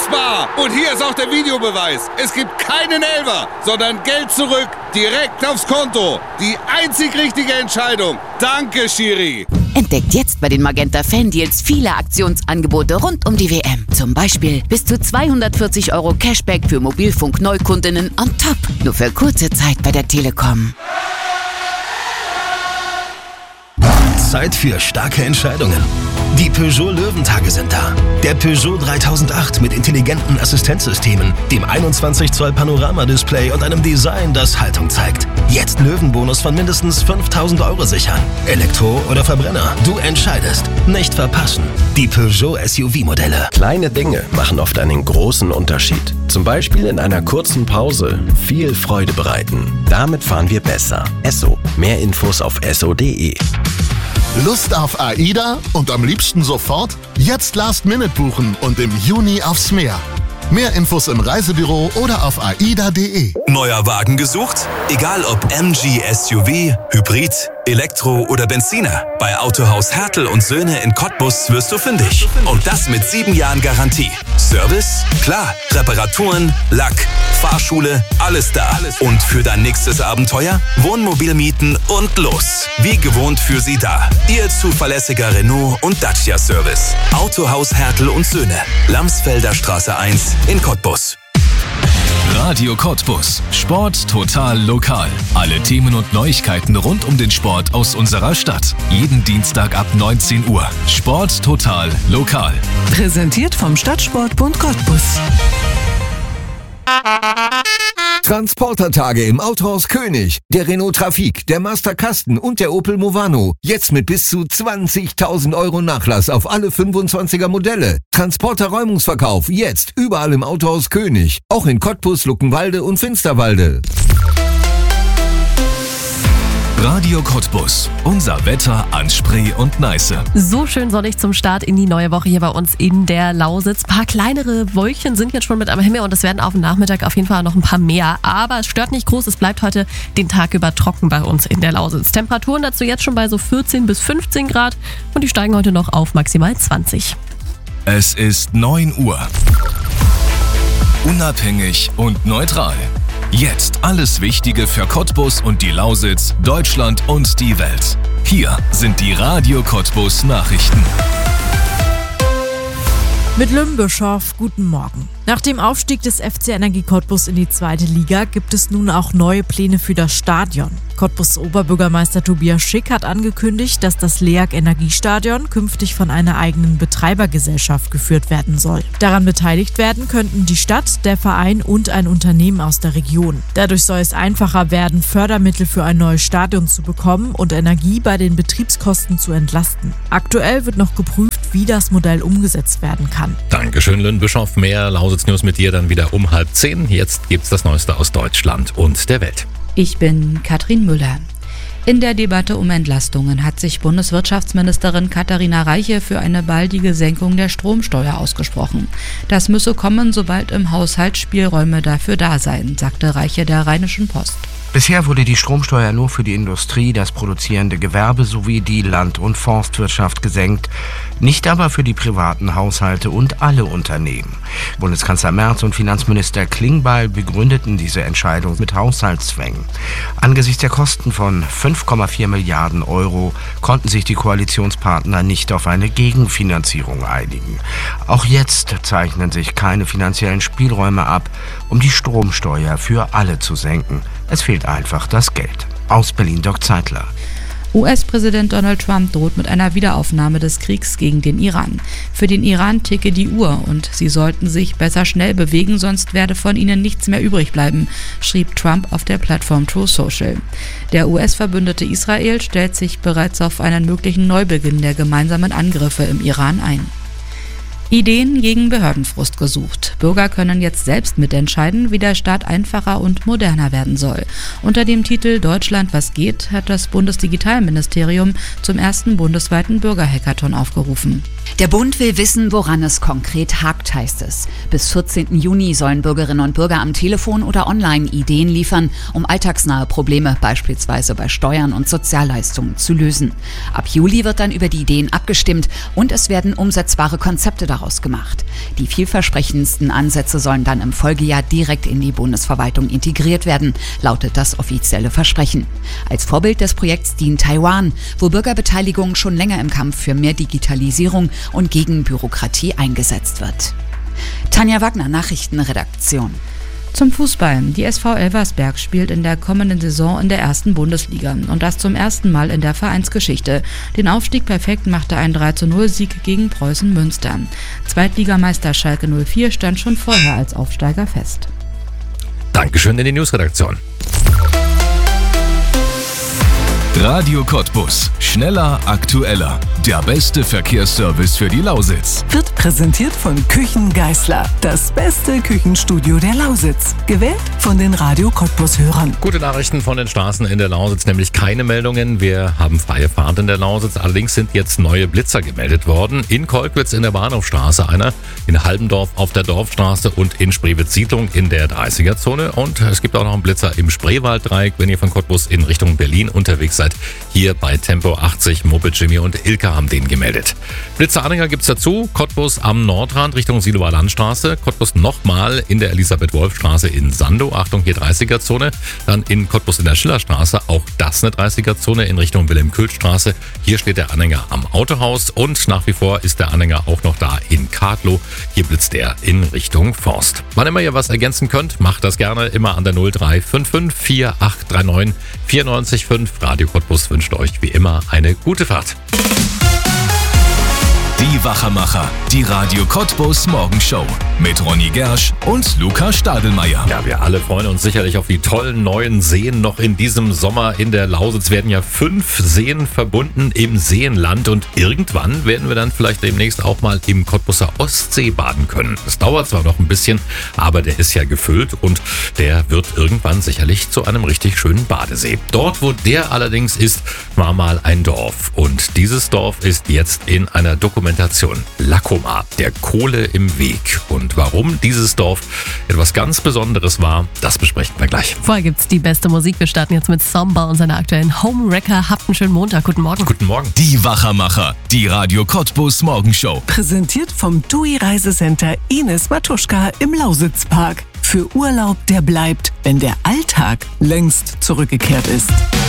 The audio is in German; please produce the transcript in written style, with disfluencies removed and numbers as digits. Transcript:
Unfassbar! Und hier ist auch der Videobeweis. Es gibt keinen Elfer, sondern Geld zurück, direkt aufs Konto. Die einzig richtige Entscheidung. Danke, Schiri. Entdeckt jetzt bei den Magenta Fan-Deals viele Aktionsangebote rund um die WM. Zum Beispiel bis zu 240 € Cashback für Mobilfunk-Neukundinnen on top. Nur für kurze Zeit bei der Telekom. Zeit für starke Entscheidungen. Die Peugeot Löwentage sind da. Der Peugeot 3008 mit intelligenten Assistenzsystemen, dem 21 Zoll Panoramadisplay und einem Design, das Haltung zeigt. Jetzt Löwenbonus von mindestens 5.000 € sichern. Elektro oder Verbrenner, du entscheidest. Nicht verpassen. Die Peugeot SUV-Modelle. Kleine Dinge machen oft einen großen Unterschied. Zum Beispiel in einer kurzen Pause viel Freude bereiten. Damit fahren wir besser. Esso. Mehr Infos auf esso.de. Lust auf AIDA und am liebsten sofort? Jetzt Last-Minute buchen und im Juni aufs Meer. Mehr Infos im Reisebüro oder auf aida.de. Neuer Wagen gesucht? Egal ob MG, SUV, Hybrid, Elektro oder Benziner. Bei Autohaus Hertel und Söhne in Cottbus wirst du fündig. Und das mit 7 Jahren Garantie. Service? Klar. Reparaturen, Lack, Fahrschule, alles da. Und für dein nächstes Abenteuer? Wohnmobil mieten und los. Wie gewohnt für sie da. Ihr zuverlässiger Renault und Dacia Service. Autohaus Hertel und Söhne. Lamsfelder Straße 1 in Cottbus. Radio Cottbus. Sport total lokal. Alle Themen und Neuigkeiten rund um den Sport aus unserer Stadt. Jeden Dienstag ab 19 Uhr. Sport total lokal. Präsentiert vom Stadtsportbund Cottbus. Transportertage im Autohaus König. Der Renault Trafic, der Master Kasten und der Opel Movano. Jetzt mit bis zu 20.000 € Nachlass auf alle 25er Modelle. Transporter-Räumungsverkauf jetzt überall im Autohaus König. Auch in Cottbus, Luckenwalde und Finsterwalde. Radio Cottbus. Unser Wetter an Spree und Neiße. So schön sonnig zum Start in die neue Woche hier bei uns in der Lausitz. Ein paar kleinere Wölkchen sind jetzt schon mit am Himmel und es werden auf dem Nachmittag auf jeden Fall noch ein paar mehr. Aber es stört nicht groß, es bleibt heute den Tag über trocken bei uns in der Lausitz. Temperaturen dazu jetzt schon bei so 14 bis 15 Grad und die steigen heute noch auf maximal 20. Es ist 9 Uhr. Unabhängig und neutral. Jetzt alles Wichtige für Cottbus und die Lausitz, Deutschland und die Welt. Hier sind die Radio Cottbus Nachrichten. Mit Lümbischow, guten Morgen. Nach dem Aufstieg des FC Energie Cottbus in die 2. Liga gibt es nun auch neue Pläne für das Stadion. Cottbus Oberbürgermeister Tobias Schick hat angekündigt, dass das LEAG Energiestadion künftig von einer eigenen Betreibergesellschaft geführt werden soll. Daran beteiligt werden könnten die Stadt, der Verein und ein Unternehmen aus der Region. Dadurch soll es einfacher werden, Fördermittel für ein neues Stadion zu bekommen und Energie bei den Betriebskosten zu entlasten. Aktuell wird noch geprüft, wie das Modell umgesetzt werden kann. Dankeschön, Lynn Bischof. Mehr Lausitz-News mit dir dann wieder um 9:30. Jetzt gibt's das Neueste aus Deutschland und der Welt. Ich bin Katrin Müller. In der Debatte um Entlastungen hat sich Bundeswirtschaftsministerin Katharina Reiche für eine baldige Senkung der Stromsteuer ausgesprochen. Das müsse kommen, sobald im Haushalt Spielräume dafür da seien, sagte Reiche der Rheinischen Post. Bisher wurde die Stromsteuer nur für die Industrie, das produzierende Gewerbe sowie die Land- und Forstwirtschaft gesenkt, nicht aber für die privaten Haushalte und alle Unternehmen. Bundeskanzler Merz und Finanzminister Klingbeil begründeten diese Entscheidung mit Haushaltszwängen. Angesichts der Kosten von 5,4 Milliarden € konnten sich die Koalitionspartner nicht auf eine Gegenfinanzierung einigen. Auch jetzt zeichnen sich keine finanziellen Spielräume ab, um die Stromsteuer für alle zu senken. Es fehlt einfach das Geld. Aus Berlin, Dirk Zeitler. US-Präsident Donald Trump droht mit einer Wiederaufnahme des Kriegs gegen den Iran. Für den Iran ticke die Uhr und sie sollten sich besser schnell bewegen, sonst werde von ihnen nichts mehr übrig bleiben, schrieb Trump auf der Plattform Truth Social. Der US-Verbündete Israel stellt sich bereits auf einen möglichen Neubeginn der gemeinsamen Angriffe im Iran ein. Ideen gegen Behördenfrust gesucht. Bürger können jetzt selbst mitentscheiden, wie der Staat einfacher und moderner werden soll. Unter dem Titel Deutschland, was geht, hat das Bundesdigitalministerium zum ersten bundesweiten Bürgerhackathon aufgerufen. Der Bund will wissen, woran es konkret hakt, heißt es. Bis 14. Juni sollen Bürgerinnen und Bürger am Telefon oder online Ideen liefern, um alltagsnahe Probleme, beispielsweise bei Steuern und Sozialleistungen, zu lösen. Ab Juli wird dann über die Ideen abgestimmt und es werden umsetzbare Konzepte daraus gemacht. Die vielversprechendsten Ansätze sollen dann im Folgejahr direkt in die Bundesverwaltung integriert werden, lautet das offizielle Versprechen. Als Vorbild des Projekts dient Taiwan, wo Bürgerbeteiligung schon länger im Kampf für mehr Digitalisierung und gegen Bürokratie eingesetzt wird. Tanja Wagner, Nachrichtenredaktion. Zum Fußball. Die SV Elversberg spielt in der kommenden Saison in der ersten Bundesliga und das zum ersten Mal in der Vereinsgeschichte. Den Aufstieg perfekt machte ein 3:0-Sieg gegen Preußen Münster. Zweitligameister Schalke 04 stand schon vorher als Aufsteiger fest. Dankeschön in die Newsredaktion. Radio Cottbus. Schneller, aktueller. Der beste Verkehrsservice für die Lausitz. Wird präsentiert von Küchen Geisler. Das beste Küchenstudio der Lausitz. Gewählt von den Radio Cottbus-Hörern. Gute Nachrichten von den Straßen in der Lausitz, nämlich keine Meldungen. Wir haben freie Fahrt in der Lausitz. Allerdings sind jetzt neue Blitzer gemeldet worden. In Kolkwitz in der Bahnhofstraße einer, in Halbendorf auf der Dorfstraße und in Spreewitz-Siedlung in der 30er-Zone. Und es gibt auch noch einen Blitzer im Spreewalddreieck, wenn ihr von Cottbus in Richtung Berlin unterwegs seid. Hier bei Tempo 80, Moped Jimmy und Ilka haben den gemeldet. Blitzeranhänger gibt's dazu. Cottbus am Nordrand Richtung Siloer Landstraße. Cottbus nochmal in der Elisabeth-Wolf-Straße in Sandow. Achtung, hier 30er-Zone. Dann in Cottbus in der Schillerstraße. Auch das eine 30er-Zone in Richtung Wilhelm-Kühl-Straße. Hier steht der Anhänger am Autohaus. Und nach wie vor ist der Anhänger auch noch da in Kadlow. Hier blitzt er in Richtung Forst. Wann immer ihr was ergänzen könnt, macht das gerne immer an der 0355 4839 94.5. Radio Cottbus wünscht euch wie immer eine gute Fahrt. Die Wachermacher, die Radio Cottbus Morgenshow mit Ronny Gersch und Luca Stadelmeier. Ja, wir alle freuen uns sicherlich auf die tollen neuen Seen noch in diesem Sommer. In der Lausitz werden ja 5 Seen verbunden im Seenland und irgendwann werden wir dann vielleicht demnächst auch mal im Cottbuser Ostsee baden können. Das dauert zwar noch ein bisschen, aber der ist ja gefüllt und der wird irgendwann sicherlich zu einem richtig schönen Badesee. Dort, wo der allerdings ist, war mal ein Dorf und dieses Dorf ist jetzt in einer Dokumentation Lacoma, der Kohle im Weg. Und warum dieses Dorf etwas ganz Besonderes war, das besprechen wir gleich. Vorher gibt's die beste Musik. Wir starten jetzt mit Samba und seiner aktuellen Homewrecker. Habt einen schönen Montag. Guten Morgen. Guten Morgen. Die Wachermacher, die Radio Cottbus Morgenshow. Präsentiert vom TUI Reisecenter Ines Matuschka im Lausitzpark. Für Urlaub, der bleibt, wenn der Alltag längst zurückgekehrt ist.